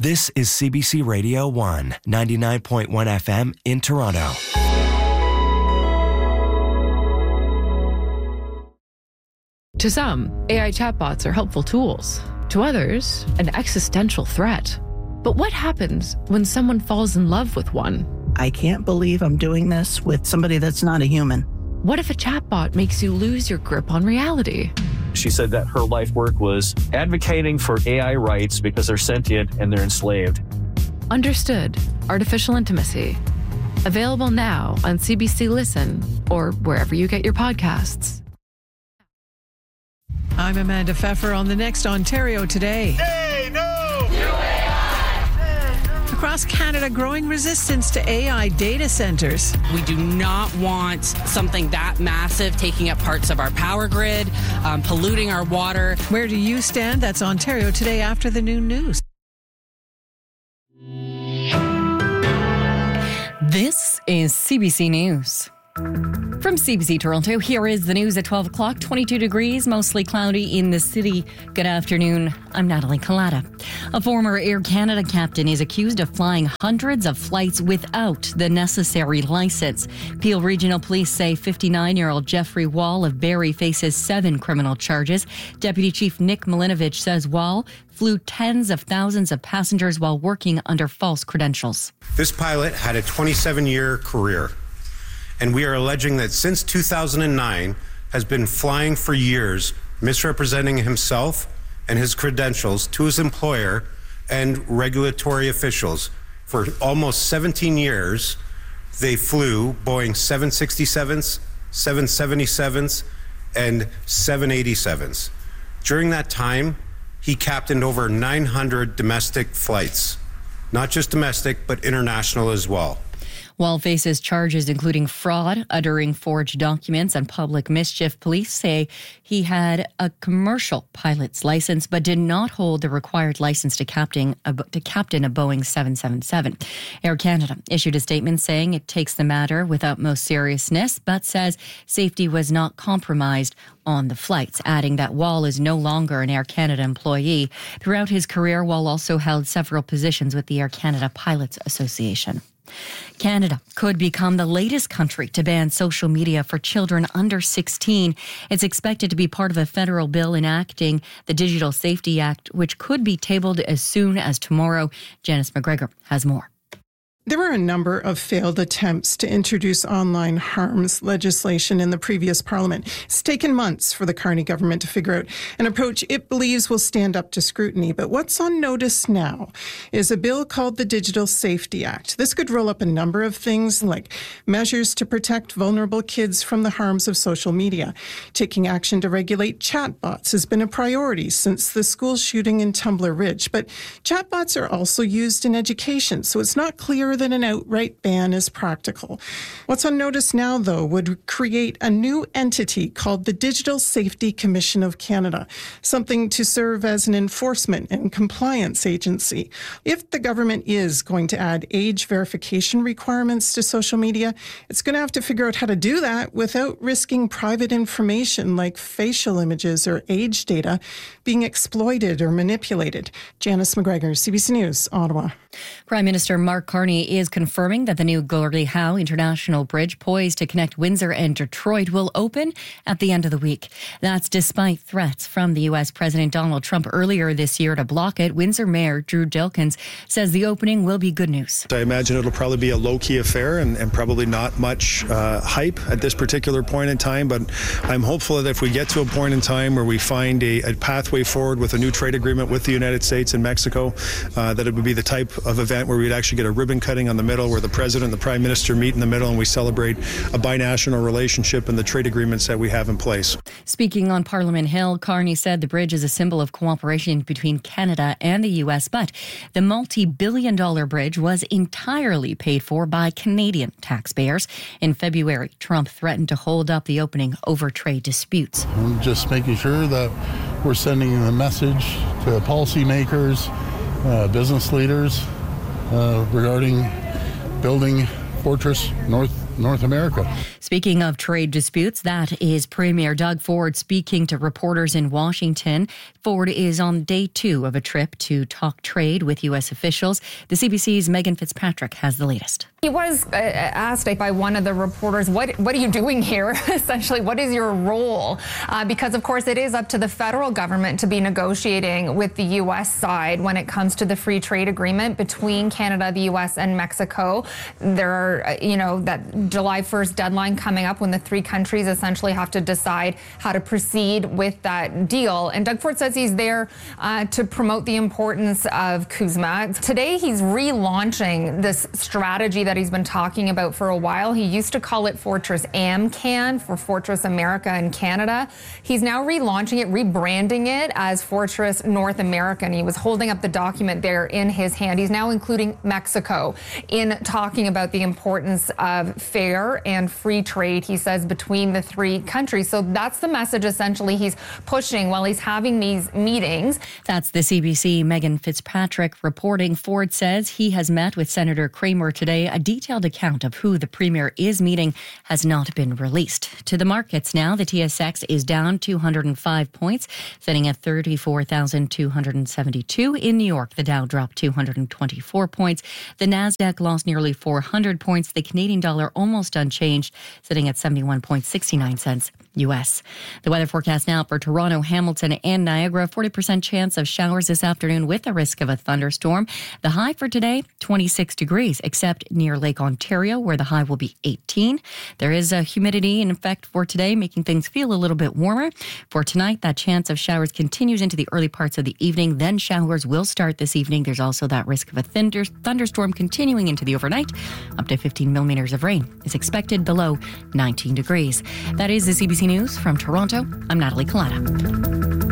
This is CBC Radio 1, 99.1 FM in Toronto. To some, AI chatbots are helpful tools. To others, an existential threat. But what happens when someone falls in love with one? I can't believe I'm doing this with somebody that's not a human. What if a chatbot makes you lose your grip on reality? She said that her life work was advocating for AI rights because they're sentient and they're enslaved. Understood. Artificial Intimacy. Available now on CBC Listen or wherever you get your podcasts. I'm Amanda Pfeffer on the next Ontario Today. Hey, no! Across Canada, growing resistance to AI data centers. We do not want something that massive taking up parts of our power grid, polluting our water. Where do you stand? That's Ontario Today after the noon news. This is CBC News. From CBC Toronto, here is the news at 12 o'clock. 22 degrees, mostly cloudy in the city. Good afternoon. I'm Natalie Collada. A former Air Canada captain is accused of flying hundreds of flights without the necessary license. Peel Regional Police say 59-year-old Jeffrey Wall of Barrie faces 7 criminal charges. Deputy Chief Nick Milinovich says Wall flew tens of thousands of passengers while working under false credentials. This pilot had a 27-year career. And we are alleging that since 2009 has been flying for years, misrepresenting himself and his credentials to his employer and regulatory officials. For almost 17 years, they flew Boeing 767s, 777s, and 787s. During that time, he captained over 900 domestic flights, not just domestic, but international as well. Wall faces charges including fraud, uttering forged documents, and public mischief. Police say he had a commercial pilot's license but did not hold the required license to captain a Boeing 777. Air Canada issued a statement saying it takes the matter with utmost seriousness but says safety was not compromised on the flights, adding that Wall is no longer an Air Canada employee. Throughout his career, Wall also held several positions with the Air Canada Pilots Association. Canada could become the latest country to ban social media for children under 16. It's expected to be part of a federal bill enacting the Digital Safety Act, which could be tabled as soon as tomorrow. Janice McGregor has more. There were a number of failed attempts to introduce online harms legislation in the previous parliament. It's taken months for the Carney government to figure out an approach it believes will stand up to scrutiny. But what's on notice now is a bill called the Digital Safety Act. This could roll up a number of things like measures to protect vulnerable kids from the harms of social media. Taking action to regulate chatbots has been a priority since the school shooting in Tumbler Ridge. But chatbots are also used in education, so it's not clear that an outright ban is practical. What's on notice now, though, would create a new entity called the Digital Safety Commission of Canada, something to serve as an enforcement and compliance agency. If the government is going to add age verification requirements to social media, it's going to have to figure out how to do that without risking private information like facial images or age data being exploited or manipulated. Janice McGregor, CBC News, Ottawa. Prime Minister Mark Carney is confirming that the new Gordie Howe International Bridge, poised to connect Windsor and Detroit, will open at the end of the week. That's despite threats from the U.S. President Donald Trump earlier this year to block it. Windsor Mayor Drew Dilkens says the opening will be good news. I imagine it'll probably be a low-key affair and probably not much hype at this particular point in time, but I'm hopeful that if we get to a point in time where we find a pathway forward with a new trade agreement with the United States and Mexico, that it would be the type of event where we'd actually get a ribbon cutting on the middle, where the President and the Prime Minister meet in the middle and we celebrate a binational relationship and the trade agreements that we have in place. Speaking on Parliament Hill, Carney said the bridge is a symbol of cooperation between Canada and the U.S., but the multi-billion-dollar bridge was entirely paid for by Canadian taxpayers. In February, Trump threatened to hold up the opening over trade disputes. I'm just making sure that we're sending a message to policymakers, business leaders, regarding building Fortress North America. Speaking of trade disputes, that is Premier Doug Ford speaking to reporters in Washington. Ford is on day 2 of a trip to talk trade with U.S. officials. The CBC's Megan Fitzpatrick has the latest. He was asked by one of the reporters, what are you doing here? Essentially, what is your role? Because, of course, it is up to the federal government to be negotiating with the U.S. side when it comes to the free trade agreement between Canada, the U.S. and Mexico. There are, that July 1st deadline coming up when the 3 countries essentially have to decide how to proceed with that deal. And Doug Ford says he's there to promote the importance of CUSMA. Today, he's relaunching this strategy that he's been talking about for a while. He used to call it Fortress AMCAN for Fortress America and Canada. He's now relaunching it, rebranding it as Fortress North America. And he was holding up the document there in his hand. He's now including Mexico in talking about the importance of fair and free trade, he says, between the 3 countries. So that's the message essentially he's pushing while he's having these meetings. That's the CBC Megan Fitzpatrick reporting. Ford says he has met with Senator Kramer today. A detailed account of who the Premier is meeting has not been released. To the markets now, the TSX is down 205 points, sitting at 34,272. In New York, the Dow dropped 224 points. The Nasdaq lost nearly 400 points. The Canadian dollar almost unchanged, sitting at 71.69 cents U.S. The weather forecast now for Toronto, Hamilton, and Niagara. 40% chance of showers this afternoon with a risk of a thunderstorm. The high for today, 26 degrees, except near Lake Ontario, where the high will be 18. There is a humidity in effect for today, making things feel a little bit warmer. For tonight, that chance of showers continues into the early parts of the evening. Then showers will start this evening. There's also that risk of a thunderstorm continuing into the overnight. Up to 15 millimeters of rain is expected, below 19 degrees. That is the CBC News from Toronto. I'm Natalie Collada.